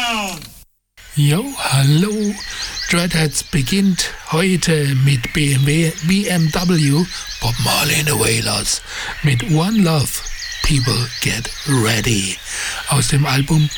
Jo, hallo. Dreadheads beginnt heute mit BMW, Bob Marley and the Wailers mit One Love, People Get Ready aus dem Album